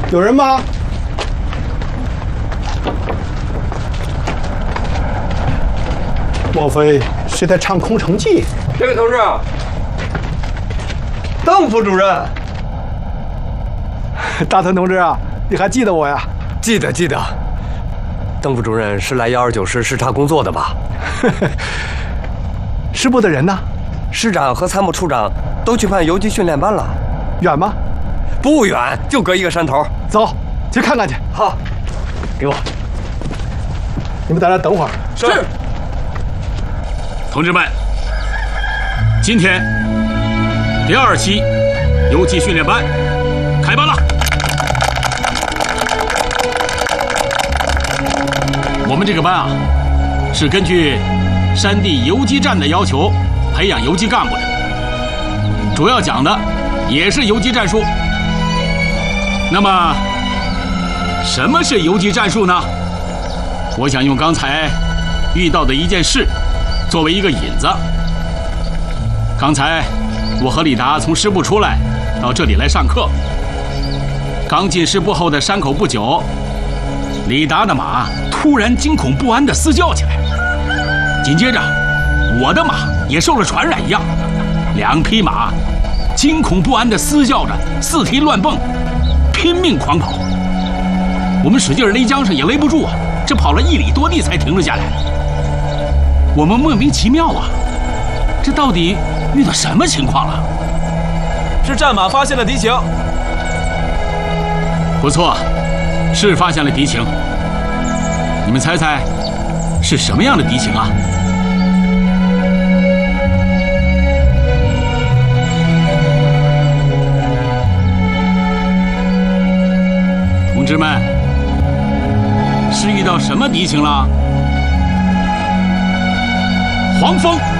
有人吗？莫非是在唱《空城计》？ 这位同志，邓副主任， 大屯同志啊，你还记得我呀？ 记得。邓副主任是来129师视察工作的吧？ 师部的人呢？ 师长和参谋处长都去办游击训练班了。 远吗？ 不远，就隔一个山头。 走，去看看去。 好，给我。 你们在这等会儿。 是。 同志们，今天第2期游击训练班开班了。我们这个班啊，是根据山地游击战的要求培养游击干部的，主要讲的也是游击战术。那么，什么是游击战术呢？我想用刚才遇到的一件事作为一个引子。刚才我和李达从师部出来，到这里来上课。刚进师部后的山口不久，李达的马突然惊恐不安地嘶叫起来，紧接着我的马也受了传染一样，2匹马惊恐不安地嘶叫着，四蹄乱蹦，拼命狂跑。我们使劲勒缰绳也勒不住啊，这跑了1里多地才停了下来。我们莫名其妙啊，这到底遇到什么情况了？ 是战马发现了敌情。 不错，是发现了敌情。你们猜猜，是什么样的敌情啊？同志们，是遇到什么敌情了？黄蜂。